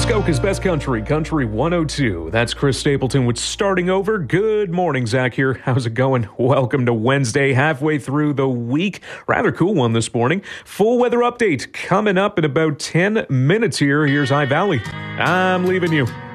Muskoka's best country, Country 102. That's Chris Stapleton with Starting Over. Good morning, Zach here. How's it going? Welcome to Wednesday, halfway through the week. Rather cool one this morning. Full weather update coming up in about 10 minutes here. Here's High Valley. I'm leaving you.